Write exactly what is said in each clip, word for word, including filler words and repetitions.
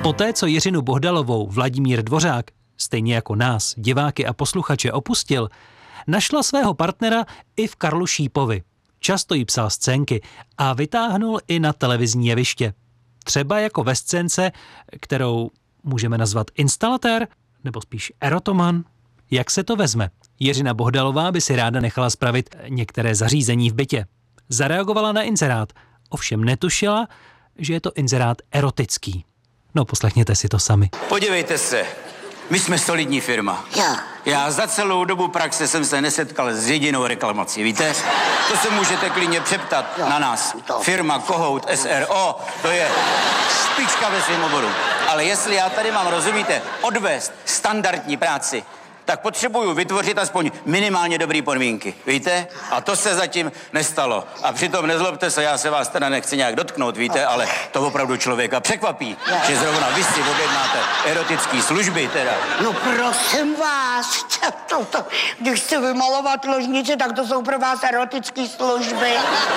Poté, co Jiřinu Bohdalovou Vladimír Dvořák, stejně jako nás, diváky a posluchače, opustil, našla svého partnera i v Karlu Šípovi. Často jí psal scénky a vytáhnul i na televizní jeviště. Třeba jako ve scénce, kterou můžeme nazvat instalatér, nebo spíš erotoman. Jak se to vezme? Jiřina Bohdalová by si ráda nechala spravit některé zařízení v bytě. Zareagovala na inzerát, ovšem netušila, že je to inzerát erotický. No, poslechněte si to sami. Podívejte se, my jsme solidní firma. Jo. Já za celou dobu praxe jsem se nesetkal s jedinou reklamací, víte? To se můžete klidně přeptat jo. na nás. To. Firma Kohout S R O, to je špička ve svém oboru. Ale jestli já tady mám, rozumíte, odvést standardní práci, tak potřebuju vytvořit aspoň minimálně dobrý podmínky, víte? A to se zatím nestalo. A přitom nezlobte se, já se vás teda nechci nějak dotknout, víte, ale to opravdu člověka překvapí, že zrovna vy si objednáte erotické služby, teda. No prosím vás, to, to, když chci vymalovat ložnici, tak to jsou pro vás erotické služby.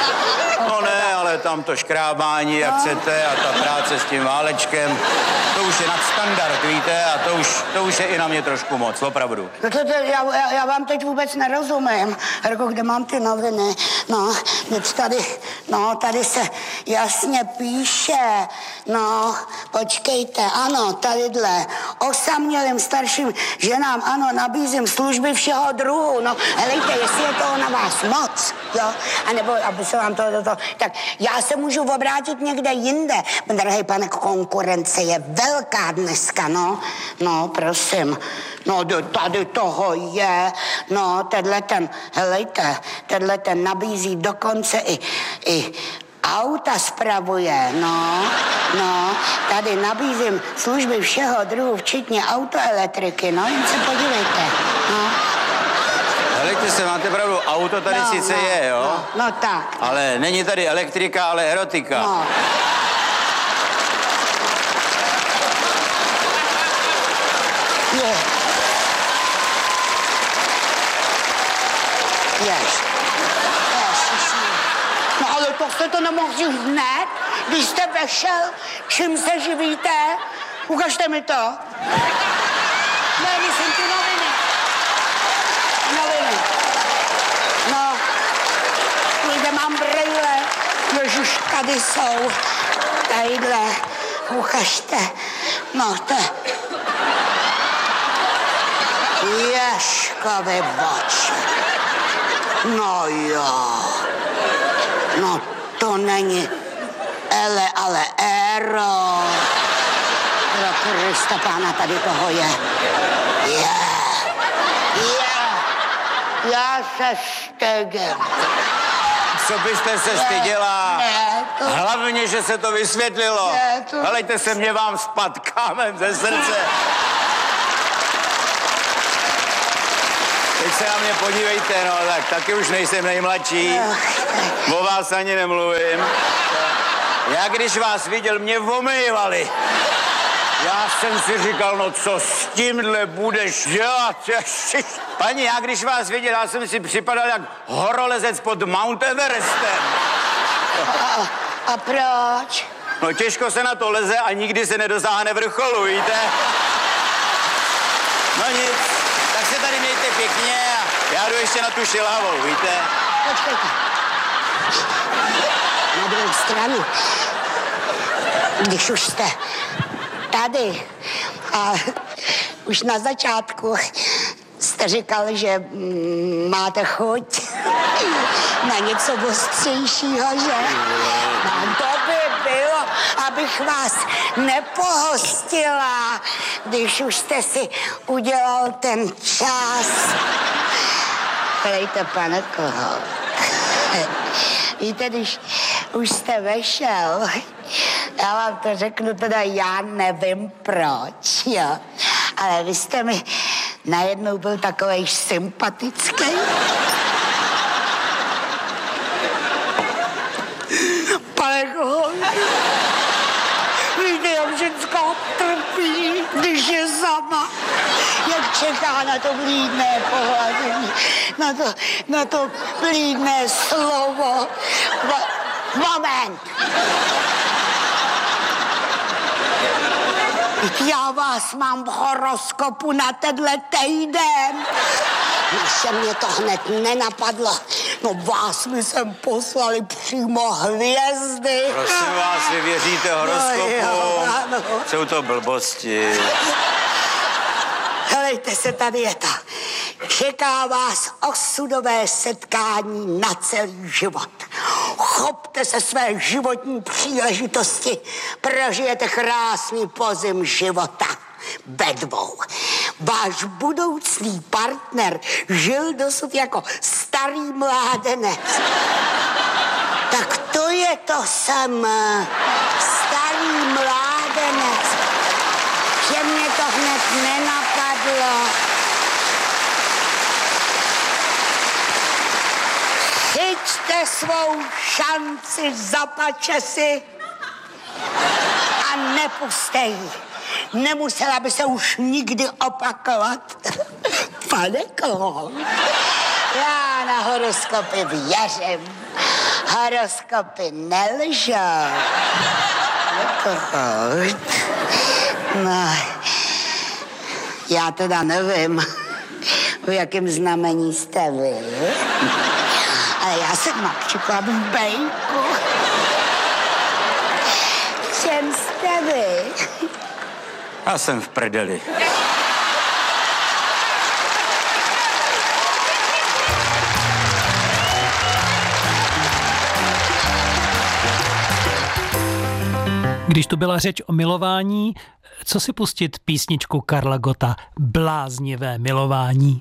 No ne, ale tam to škrábání, jak chcete, a ta práce s tím válečkem, to už je nadstandard, víte, a to už, to už je i na mě trošku moc, opravdu. No to, to, já, já, já vám teď vůbec nerozumím. Jako kde mám ty noviny? No, teď tady, no, tady se jasně píše. No, počkejte, ano, tadyhle. Osamělým starším ženám, ano, nabízím služby všeho druhu. No, helejte, jestli je toho na vás moc, jo, anebo aby se vám to, to, to, tak já se můžu obrátit někde jinde. Drahý pane, konkurence je velká dneska, no. No, prosím. No, tady toho je, no, tenhle ten, helejte, tenhle ten nabízí dokonce i, i auta spravuje, no, no, tady nabízím služby všeho druhu, včetně autoelektriky, no, jen se podívejte, no. Helejte se, máte pravdu, auto tady no, sice no, je, jo? No, no tak. Ale není tady elektrika, ale erotika. No. Je. Jež. Ježiši. No ale to jste to nemohl říct hned, když jste vešel, čím se živíte? Ukažte mi to. Ne, myslím ty noviny. Noviny. No, kde mám brejle, ježiš, tady jsou. Tadyhle, ukažte. No, to Ježkovi oči. No jo. No to není ele, ale ero. Pro Krista pána, tady toho je. Je. Je. Já se stydím. Co byste se styděla? Ne, to... Hlavně, že se to vysvětlilo. Ne, to... Helejte se, mě vám spad kámen ze srdce. Teď se na mě podívejte, no tak taky už nejsem nejmladší. O vás ani nemluvím. Já když vás viděl, mě omejvali. Já jsem si říkal, no co s tímhle budeš dělat? Paní, já když vás viděl, já jsem si připadal jak horolezec pod Mount Everestem. A, a proč? No těžko se na to leze a nikdy se nedosáhne vrcholu, víte? No nic, tak se tady mějte pěkně a já jdu ještě na tu Šilhavou, víte? Počkejte. Na druhou stranu, když už jste tady a už na začátku jste říkal, že mm, máte chuť na něco ostřejšího, že? No to by bylo, abych vás nepohostila, když už jste si udělal ten čas. Hlejte, pane Kohout. Víte, když už jste vešel, já vám to řeknu, teda já nevím proč, jo. Ale vy jste mi najednou byl takovej sympatický. Pane Kohout, víte, jak ženská trpí, když je sama. Jak čeká na to vlídné pohladení, na to, na to vlídné slovo. Moment. Já vás mám v horoskopu na tenhle týden. Když se mě to hned nenapadlo, no vás mi sem poslali přímo hvězdy. Prosím vás, vy věříte horoskopu? No, jo, ano. Jsou to blbosti. Helejte se, tady je to. Čeká vás osudové setkání na celý život. Chopte se své životní příležitosti, prožijete krásný pozim života. Ve dvou. Váš budoucí partner žil dosud jako starý mládenec. Tak to je to samé. Starý mládenec. Že mě to hned nenapadlo. Chyťte svou šanci za pačesy a nepuste ji. Nemusela by se už nikdy opakovat. Paneko, já na horoskopy věřím. Horoskopy nelžou. No, já teda nevím, v jakém znamení jste vy. Ale já jsem například v bejku. V čem jste vy? Já jsem v prdeli. Když tu byla řeč o milování, co si pustit písničku Karla Gotta Bláznivé milování?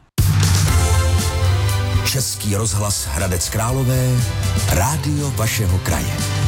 Český rozhlas Hradec Králové, rádio vašeho kraje.